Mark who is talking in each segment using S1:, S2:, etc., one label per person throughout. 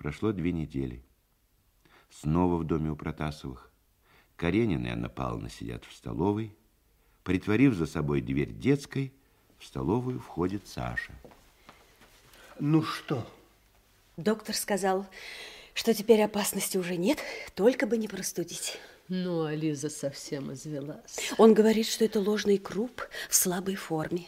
S1: Прошло 2 недели. Снова в доме у Протасовых. Каренин и Анна Павловна сидят в столовой. Притворив за собой дверь детской, в столовую входит Саша.
S2: Ну что?
S3: Доктор сказал, что теперь опасности уже нет, только бы не простудить.
S4: Ну, а Лиза совсем извелась.
S3: Он говорит, что это ложный круп в слабой форме.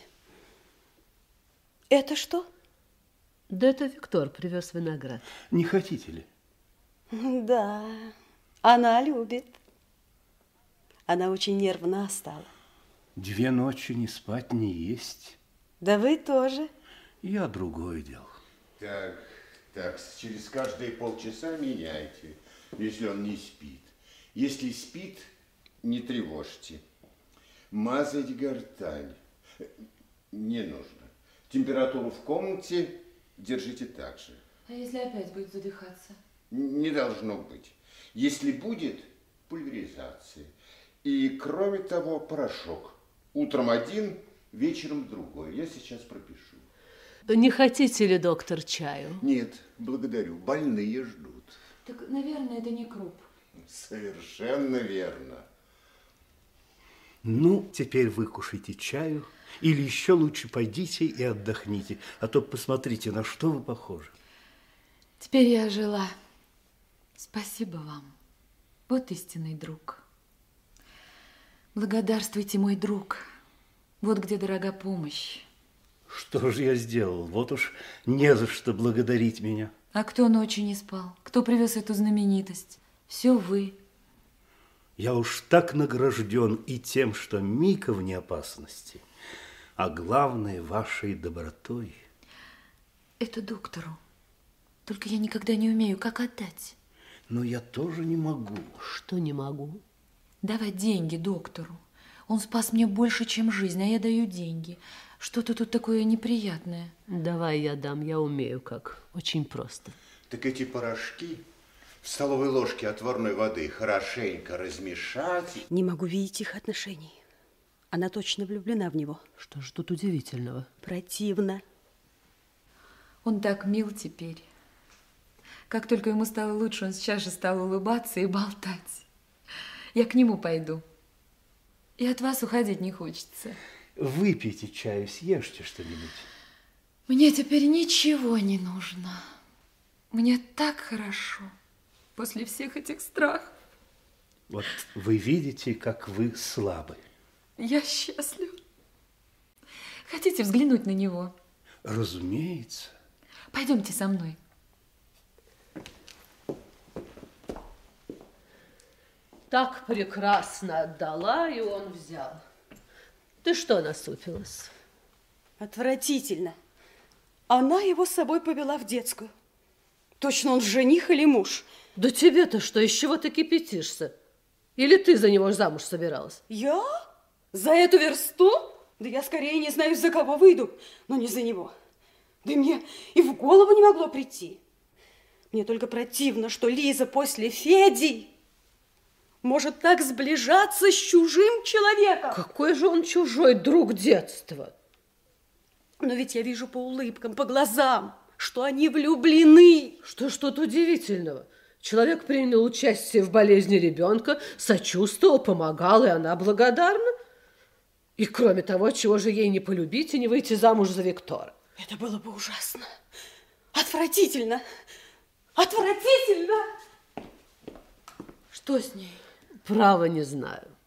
S3: Это что?
S4: Да это Виктор привез виноград.
S2: Не хотите ли?
S3: Да, она любит. Она очень нервна стала.
S2: 2 ночи не спать, не есть.
S3: Да вы тоже.
S2: Я другое дело.
S5: Так, через каждые полчаса меняйте, если он не спит. Если спит, не тревожьте. Мазать гортань не нужно. Температуру в комнате держите так же.
S6: А если опять будет задыхаться?
S5: Не должно быть. Если будет, пульверизация. И, кроме того, порошок. Утром 1, вечером другой. Я сейчас пропишу.
S4: Не хотите ли, доктор, чаю?
S5: Нет, благодарю. Больные ждут.
S6: Так, наверное, это не круп.
S5: Совершенно верно.
S2: Ну, теперь выкушайте чаю. Или еще лучше пойдите и отдохните. А то посмотрите, на что вы похожи.
S6: Теперь я жила. Спасибо вам. Вот истинный друг. Благодарствуйте, мой друг. Вот где дорога помощь.
S2: Что же я сделал? Вот уж не за что благодарить меня.
S6: А кто ночью не спал? Кто привез эту знаменитость? Все вы.
S2: Я уж так награжден и тем, что Мика вне опасности, а главное, вашей добротой.
S6: Это доктору. Только я никогда не умею, как отдать.
S2: Но я тоже не могу.
S4: Что не могу?
S6: Давать деньги доктору. Он спас мне больше, чем жизнь, а я даю деньги. Что-то тут такое неприятное.
S4: Давай я дам, я умею как. Очень просто.
S5: Так эти порошки в столовой ложке отварной воды хорошенько размешать.
S3: Не могу видеть их отношений. Она точно влюблена в него.
S4: Что ж тут удивительного?
S3: Противно.
S6: Он так мил теперь. Как только ему стало лучше, он сейчас же стал улыбаться и болтать. Я к нему пойду. И от вас уходить не хочется.
S2: Выпейте чаю, съешьте что-нибудь.
S6: Мне теперь ничего не нужно. Мне так хорошо после всех этих страхов.
S2: Вот вы видите, как вы слабы.
S6: Я счастлива. Хотите взглянуть на него?
S2: Разумеется.
S6: Пойдемте со мной.
S4: Так прекрасно отдала, и он взял. Ты что насупилась?
S3: Отвратительно. Она его с собой повела в детскую. Точно он жених или муж?
S4: Да тебе-то что, из чего ты кипятишься? Или ты за него замуж собиралась?
S3: Я? За эту версту? Да я скорее не знаю, за кого выйду, но не за него. Да мне и в голову не могло прийти. Мне только противно, что Лиза после Феди может так сближаться с чужим человеком.
S4: Какой же он чужой друг детства?
S3: Но ведь я вижу по улыбкам, по глазам, что они влюблены.
S4: Что ж тут удивительного? Человек принял участие в болезни ребенка, сочувствовал, помогал, и она благодарна. И кроме того, чего же ей не полюбить и не выйти замуж за Виктора?
S3: Это было бы ужасно. Отвратительно. Отвратительно.
S6: Что с ней?
S4: Право не знаю.